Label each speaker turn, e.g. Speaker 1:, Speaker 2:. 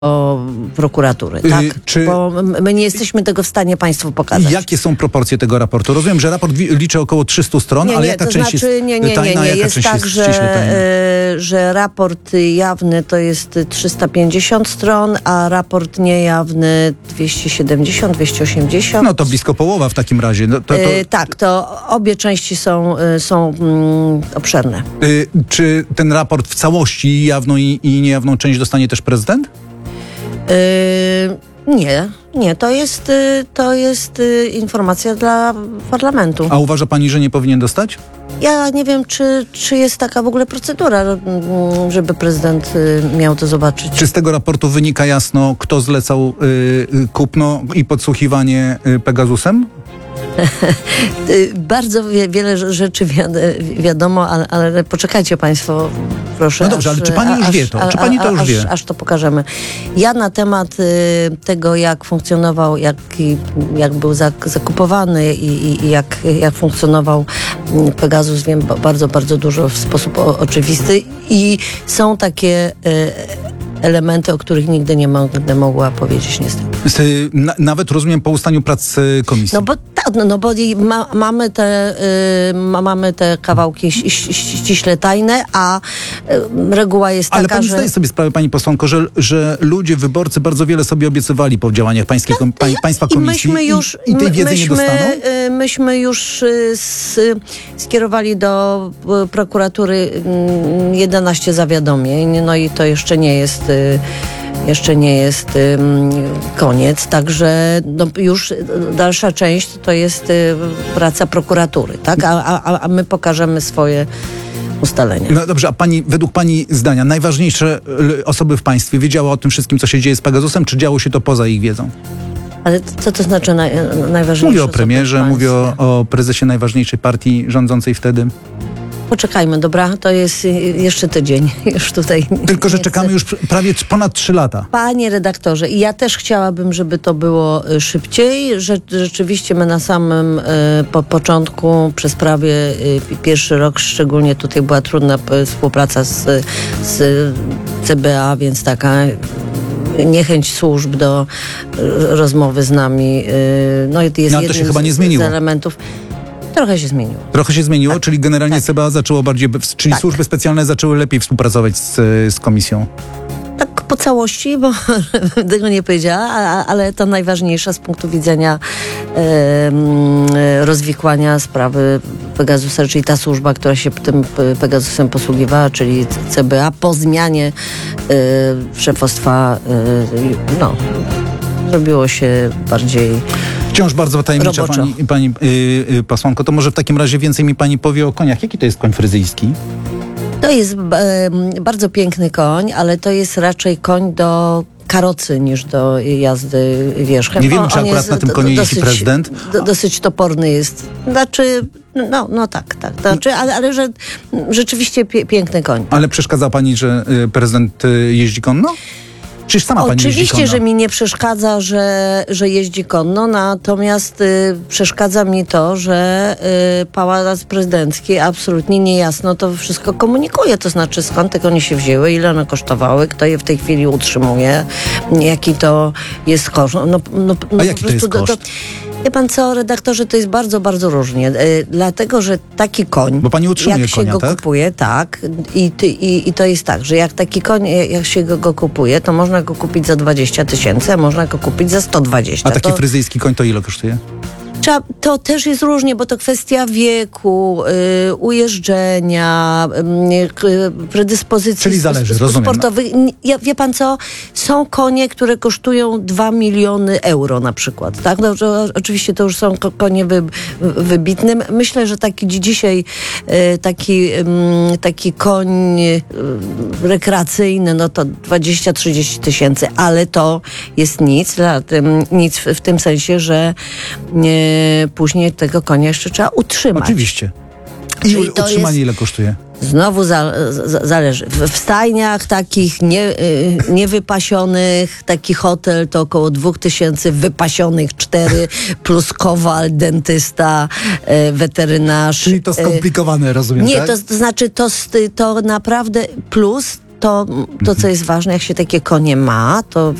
Speaker 1: prokuratury, tak? Bo my nie jesteśmy tego w stanie państwu pokazać.
Speaker 2: Jakie są proporcje tego raportu? Rozumiem, że raport liczy około 300 stron, ale jaka część jest tajna, jaka
Speaker 1: jest
Speaker 2: część
Speaker 1: tak,
Speaker 2: jest ściśle tajna?
Speaker 1: że raport jawny to jest 350 stron, a raport niejawny 270, 280.
Speaker 2: No to blisko połowa w takim razie.
Speaker 1: Tak, to obie części są obszerne.
Speaker 2: Czy ten raport w całości, jawną i niejawną część dostanie też prezydent?
Speaker 1: Nie, to jest informacja dla parlamentu.
Speaker 2: A uważa pani, że nie powinien dostać?
Speaker 1: Ja nie wiem, czy jest taka w ogóle procedura, żeby prezydent miał to zobaczyć.
Speaker 2: Czy z tego raportu wynika jasno, kto zlecał kupno i podsłuchiwanie Pegasusem?
Speaker 1: Bardzo wiele rzeczy wiadomo, ale poczekajcie państwo, proszę.
Speaker 2: No dobrze, ale czy pani już wie to? Czy pani to już wie?
Speaker 1: Aż to pokażemy. Ja na temat tego, jak funkcjonował, jak był zakupowany i jak funkcjonował Pegasus, wiem bardzo, bardzo dużo w sposób oczywisty i są takie elementy, o których nigdy nie będę mogła powiedzieć niestety.
Speaker 2: Nawet rozumiem po ustaniu prac komisji.
Speaker 1: No bo mamy te kawałki ściśle tajne, a reguła jest taka,
Speaker 2: ale pani zdaje sobie sprawę, pani posłanko, że ludzie, wyborcy bardzo wiele sobie obiecywali po działaniach państwa komisji i tej wiedzy nie dostaną?
Speaker 1: Myśmy już skierowali do prokuratury 11 zawiadomień, no i to jeszcze nie jest koniec, także już dalsza część to jest praca prokuratury, tak? A my pokażemy swoje ustalenia.
Speaker 2: No dobrze, a według pani zdania najważniejsze osoby w państwie wiedziały o tym wszystkim, co się dzieje z Pegasusem, czy działo się to poza ich wiedzą?
Speaker 1: Ale co to znaczy najważniejsze?
Speaker 2: Mówię o premierze, mówię o prezesie najważniejszej partii rządzącej wtedy.
Speaker 1: Poczekajmy, dobra? To jest jeszcze tydzień. Już tutaj
Speaker 2: tylko, że czekamy już prawie ponad 3 lata.
Speaker 1: Panie redaktorze, i ja też chciałabym, żeby to było szybciej. Rzeczywiście my na samym początku, przez prawie pierwszy rok, szczególnie tutaj była trudna współpraca z CBA, więc taka niechęć służb do rozmowy z nami. No jest
Speaker 2: ale to się chyba nie zmieniło.
Speaker 1: Z elementów. Trochę się zmieniło.
Speaker 2: Trochę się zmieniło,
Speaker 1: tak,
Speaker 2: czyli generalnie tak. CBA zaczęło bardziej, czyli tak. Służby specjalne zaczęły lepiej współpracować z komisją.
Speaker 1: Tak po całości, bo tego nie powiedziała, ale to najważniejsza z punktu widzenia rozwikłania sprawy Pegasusa, czyli ta służba, która się tym Pegasusem posługiwała, czyli CBA, po zmianie szefostwa, zrobiło się bardziej
Speaker 2: wciąż bardzo tajemnicza pani posłanko. To może w takim razie więcej mi pani powie o koniach. Jaki to jest koń fryzyjski?
Speaker 1: To jest bardzo piękny koń, ale to jest raczej koń do karocy niż do jazdy wierzchem.
Speaker 2: Nie wiem, czy akurat na tym koniu jeździ prezydent.
Speaker 1: Dosyć toporny jest. Znaczy, tak. Znaczy, ale że rzeczywiście piękny koń.
Speaker 2: Ale przeszkadza pani, że prezydent jeździ konno? Przecież sama pani jeździ konno.
Speaker 1: Oczywiście, że mi nie przeszkadza, że jeździ konno, natomiast przeszkadza mi to, że Pałac Prezydencki absolutnie niejasno to wszystko komunikuje. To znaczy, skąd te konie się wzięły, ile one kosztowały, kto je w tej chwili utrzymuje, jaki to jest koszt.
Speaker 2: A jaki to jest koszt?
Speaker 1: Wie pan co, redaktorze, to jest bardzo, bardzo różnie. Dlatego, że taki koń,
Speaker 2: bo pani utrzymuje
Speaker 1: jak się
Speaker 2: konia,
Speaker 1: go
Speaker 2: tak?
Speaker 1: kupuje, tak, i to jest tak, że jak taki koń, jak się go kupuje, to można go kupić za 20 000, a można go kupić za 120.
Speaker 2: A taki fryzyjski koń to ile kosztuje?
Speaker 1: To też jest różnie, bo to kwestia wieku, ujeżdżenia, predyspozycji
Speaker 2: czyli zależy, rozumiem.
Speaker 1: sportowych. Wie pan co? Są konie, które kosztują 2 miliony euro na przykład. Tak? No, oczywiście to już są konie wybitne. Myślę, że taki dzisiaj taki koń rekreacyjny, no to 20-30 tysięcy, ale to jest nic w tym sensie, że później tego konia jeszcze trzeba utrzymać.
Speaker 2: Oczywiście. I utrzymanie ile kosztuje?
Speaker 1: Znowu zależy. W stajniach takich niewypasionych, taki hotel to około 2000, wypasionych 4, plus kowal, dentysta, weterynarz.
Speaker 2: Czyli to skomplikowane, rozumiem,
Speaker 1: nie,
Speaker 2: tak?
Speaker 1: to znaczy to naprawdę plus to co jest ważne, jak się takie konie ma, to